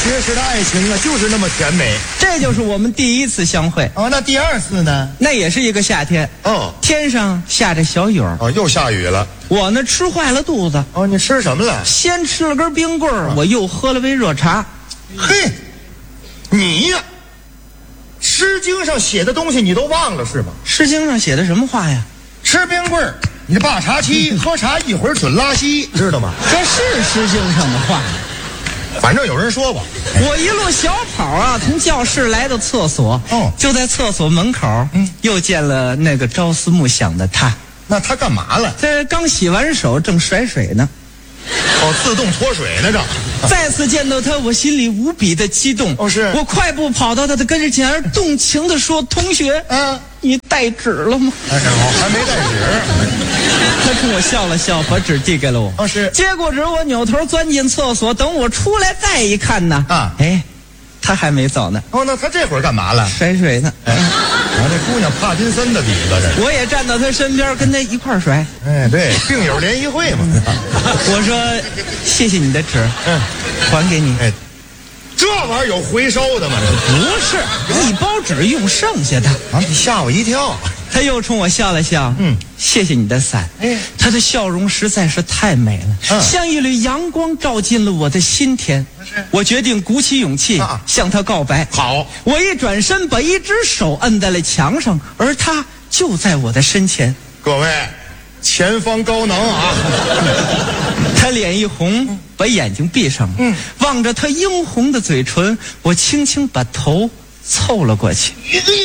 学时的爱情啊，就是那么甜美。 这就是我们第一次相会。 哦，那第二次呢？ 那也是一个夏天。 哦， 天上下着小雨儿。 哦，又下雨了。 我呢吃坏了肚子。 哦，你吃什么了？ 先吃了根冰棍儿，我又喝了杯热茶。 嘿，你呀，《诗经》上写的东西你都忘了是吗？ 《诗经》上写的什么话呀？ 吃冰棍儿，你霸茶期，喝茶一会儿准拉稀，知道吗？ 这是《诗经》上的话。 反正有人说过。 我一路小跑啊，从教室来到厕所。 哦， 就在厕所门口，又见了那个朝思暮想的他。 那他干嘛了？ 这刚洗完手，正甩水呢。 哦，自动脱水呢这。 再次见到他，我心里无比的激动。 哦，是。 我快步跑到他的跟前，动情地说：“同学，你带纸了吗？” 哎，我还没带纸。 他冲我笑了笑，把纸递给了我。 哦，是。 接过纸，我扭头钻进厕所。等我出来再一看呢，哎，他还没走呢。 哦，那他这会儿干嘛了？ 甩水呢。 哎，这姑娘帕金森的底子这。 我也站到他身边，跟他一块儿甩。 哎，对，病友联谊会嘛。 我说：“谢谢你的纸，还给你。” 哎，这玩意儿有回收的吗？ 不是，一包纸用剩下的。 啊，你吓我一跳。 他又冲我笑了笑，谢谢你的伞。 哎， 他的笑容实在是太美了，像一缕阳光照进了我的心田。我决定鼓起勇气向他告白。 好， 我一转身，把一只手摁在了墙上，而他就在我的身前。 各位，前方高能啊！ 他脸一红，把眼睛闭上了。望着他殷红的嘴唇，我轻轻把头凑了过去。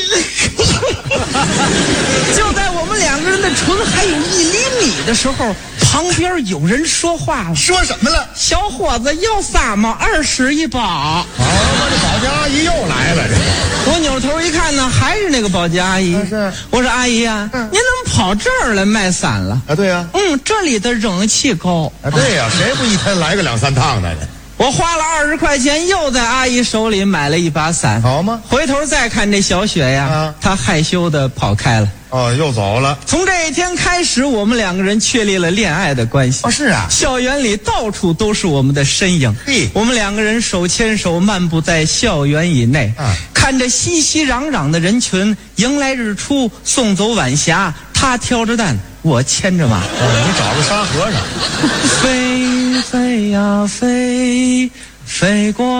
就在我们两个人的唇还有1厘米的时候，旁边有人说话了。 说什么了？ 小伙子要撒吗？20一包。 这保洁阿姨又来了。 我扭头一看呢，还是那个保洁阿姨。 是。 我说阿姨啊，您怎么跑这儿来卖伞了？ 啊，对呀。 这里的人气高。 啊，对呀，谁不一天来个2、3趟的？ 我花了20块钱，又在阿姨手里买了一把伞。 好吗？ 回头再看这小雪呀，她害羞的跑开了。 哦，又走了。 从这一天开始，我们两个人确立了恋爱的关系。 哦，是啊。 校园里到处都是我们的身影。我们两个人手牵手漫步在校园以内，看着熙熙攘攘的人群，迎来日出，送走晚霞。他挑着担，我牵着马。 你找个沙和尚。 飞飞呀飞，飞过